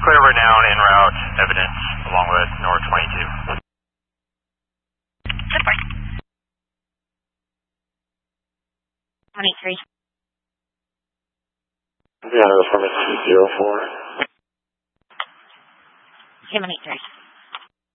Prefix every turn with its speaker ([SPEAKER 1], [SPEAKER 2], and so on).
[SPEAKER 1] clear renown en route evidence along with North 22.
[SPEAKER 2] Support. 23.
[SPEAKER 3] Yeah, that's from 04.
[SPEAKER 2] 783.